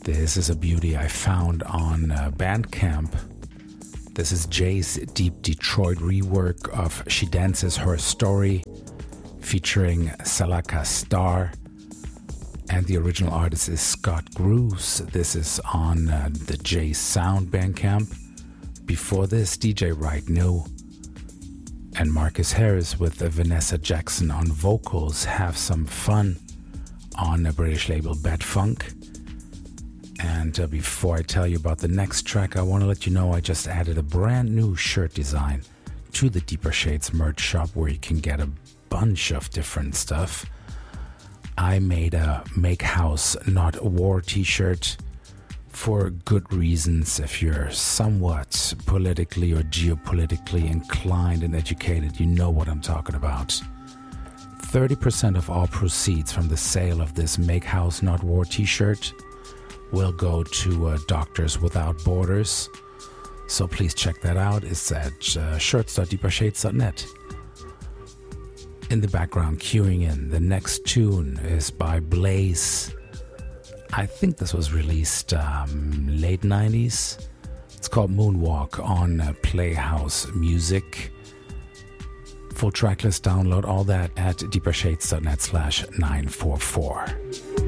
This is a beauty I found on Bandcamp. This is Jay's Deep Detroit rework of She Dances Her Story, featuring Salaka Star. And the original artist is Scott Grooves. This is on the Jay Sound Bandcamp. Before this, DJ Right No and Marcus Harris with Vanessa Jackson on vocals. Have some fun on the British label Bad Funk. And before I tell you about the next track, I want to let you know I just added a brand new shirt design to the Deeper Shades merch shop, where you can get a bunch of different stuff. I made a Make House Not War t-shirt for good reasons. If you're somewhat politically or geopolitically inclined and educated, you know what I'm talking about. 30% of all proceeds from the sale of this Make House Not War t-shirt will go to Doctors Without Borders. So please check that out. It's at shirts.deepershades.net. In the background, queuing in, the next tune is by Blaze. I think this was released late 90s. It's called Moonwalk on Playhouse Music. Full tracklist download, all that at deepershades.net/944.